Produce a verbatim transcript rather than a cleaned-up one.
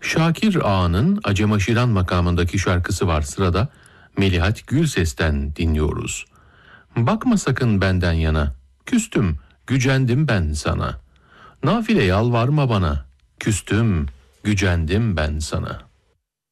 Şakir Ağa'nın Acemaşiran makamındaki şarkısı var sırada. Melihat Gülses'ten dinliyoruz. Bakma sakın benden yana, küstüm, gücendim ben sana. Nafile yalvarma bana, küstüm, gücendim ben sana.